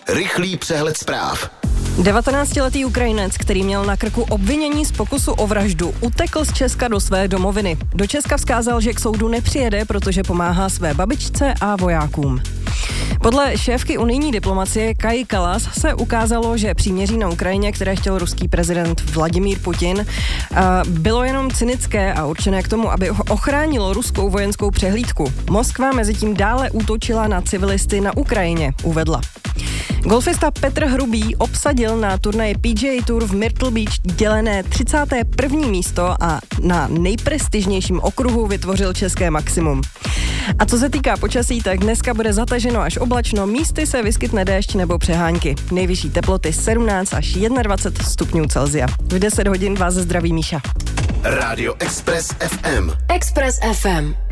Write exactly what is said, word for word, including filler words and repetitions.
Rychlý přehled zpráv. devatenáctiletý Ukrajinec, který měl na krku obvinění z pokusu o vraždu, utekl z Česka do své domoviny. Do Česka vzkázal, že k soudu nepřijede, protože pomáhá své babičce a vojákům. Podle šéfky unijní diplomacie Kaji Kallas se ukázalo, že příměří na Ukrajině, které chtěl ruský prezident Vladimír Putin, bylo jenom cynické a určené k tomu, aby ochránilo ruskou vojenskou přehlídku. Moskva mezitím dále útočila na civilisty na Ukrajině, uvedla. Golfista Petr Hrubý obsadil na turnaji P G A Tour v Myrtle Beach dělené třicáté první místo a na nejprestižnějším okruhu vytvořil české maximum. A co se týká počasí, tak dneska bude zataženo až oblačno, místy se vyskytne déšť nebo přehánky. Nejvyšší teploty sedmnáct až dvacet jedna stupňů Celsia. V deset hodin vás zdraví Míša. Rádio Express F M. Express F M.